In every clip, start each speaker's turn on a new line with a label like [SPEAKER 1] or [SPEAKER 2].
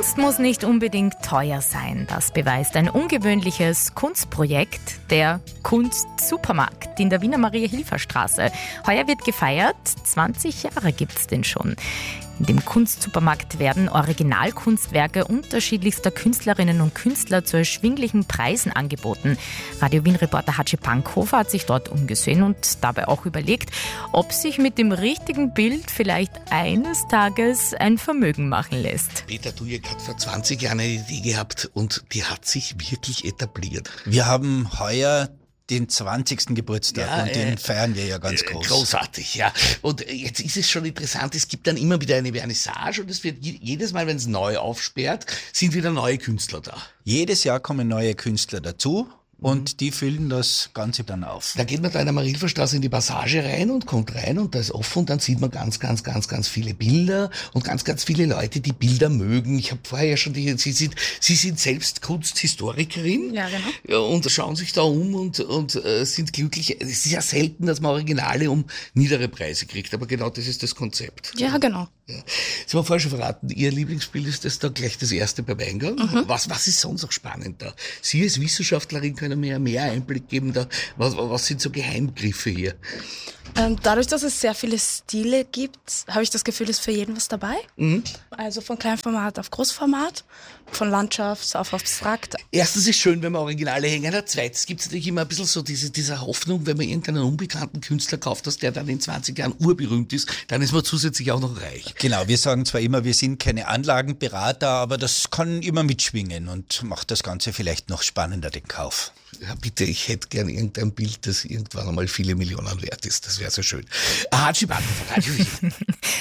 [SPEAKER 1] Kunst muss nicht unbedingt teuer sein. Das beweist ein ungewöhnliches Kunstprojekt, der Kunstsupermarkt in der Wiener Maria-Hilfer-Straße. Heuer wird gefeiert, 20 Jahre gibt's den schon. In dem Kunstsupermarkt werden Originalkunstwerke unterschiedlichster Künstlerinnen und Künstler zu erschwinglichen Preisen angeboten. Radio Wien-Reporter Hatschi Bankhofer hat sich dort umgesehen und dabei auch überlegt, ob sich mit dem richtigen Bild vielleicht eines Tages ein Vermögen machen lässt.
[SPEAKER 2] Peter Dujek hat vor 20 Jahren eine Idee gehabt und die hat sich wirklich etabliert.
[SPEAKER 3] Wir haben heuer den 20. Geburtstag und den feiern wir ja ganz groß.
[SPEAKER 2] Großartig, ja. Und jetzt ist es schon interessant, es gibt dann immer wieder eine Vernissage und es wird jedes Mal, wenn es neu aufsperrt, sind wieder neue Künstler da.
[SPEAKER 3] Jedes Jahr kommen neue Künstler dazu. Und die füllen das Ganze dann auf.
[SPEAKER 2] Da geht man da in der Maria-Hilfer-Straße in die Passage rein und kommt rein und da ist offen und dann sieht man ganz viele Bilder und ganz viele Leute, die Bilder mögen. Ich habe vorher ja schon Sie sind selbst Kunsthistorikerin.
[SPEAKER 4] Ja, genau.
[SPEAKER 2] Ja, und schauen sich da um und sind glücklich. Es ist ja selten, dass man Originale um niedere Preise kriegt, aber genau das ist das Konzept.
[SPEAKER 4] Ja, genau.
[SPEAKER 2] Ja. Sie haben vorher schon verraten, Ihr Lieblingsbild ist das da gleich das erste beim Eingang. Was ist sonst noch spannend da? Sie als Wissenschaftlerin können mir mehr Einblick geben da. Was sind so Geheimgriffe hier?
[SPEAKER 4] Dadurch, dass es sehr viele Stile gibt, habe ich das Gefühl, ist für jeden was dabei. Also von Kleinformat auf Großformat, von Landschaft auf Abstrakt.
[SPEAKER 2] Erstens ist schön, wenn man Originale hängen hat. Zweitens gibt es natürlich immer ein bisschen so diese Hoffnung, wenn man irgendeinen unbekannten Künstler kauft, dass der dann in 20 Jahren urberühmt ist, dann ist man zusätzlich auch noch reich.
[SPEAKER 3] Genau, wir sagen zwar immer, wir sind keine Anlagenberater, aber das kann immer mitschwingen und macht das Ganze vielleicht noch spannender, den Kauf.
[SPEAKER 2] Ja, bitte, ich hätte gern irgendein Bild, das irgendwann einmal viele Millionen wert ist. Das wäre so schön. Hatschi Bankhofer, Radio Wien.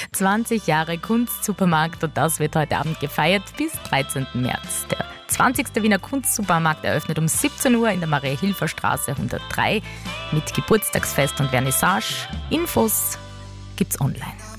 [SPEAKER 1] 20 Jahre Kunstsupermarkt und das wird heute Abend gefeiert bis 13. März. Der 20. Wiener Kunstsupermarkt eröffnet um 17 Uhr in der Maria-Hilfer-Straße 103 mit Geburtstagsfest und Vernissage. Infos gibt's online.